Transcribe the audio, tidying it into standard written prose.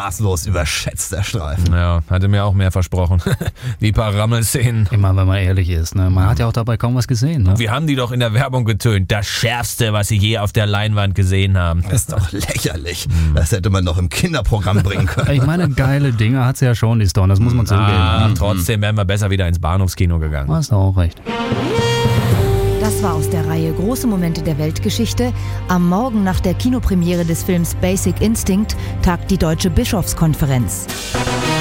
maßlos überschätzter Streifen. Ja, hatte mir auch mehr versprochen. Die paar Rammelszenen. Immer, wenn man ehrlich ist, ne? Man hat ja auch dabei kaum was gesehen, ne? Wir haben die doch in der Werbung getönt. Das Schärfste, was sie je auf der Leinwand gesehen haben. Das ist doch lächerlich. Das hätte man doch im Kinderprogramm bringen können. Ich meine, geile Dinge hat sie ja schon, die Stone, das muss man zugeben. Trotzdem wären wir besser wieder ins Bahnhofskino gegangen. Hast du auch recht. Das war aus der Reihe Große Momente der Weltgeschichte. Am Morgen nach der Kinopremiere des Films Basic Instinct tagt die Deutsche Bischofskonferenz.